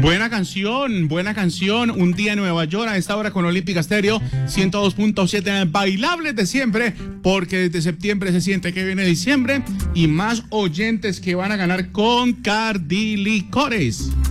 Buena canción. Un día en Nueva York a esta hora con Olímpica Estéreo 102.7, bailables de siempre, porque desde septiembre se siente que viene diciembre y más oyentes que van a ganar con Cardi Licores.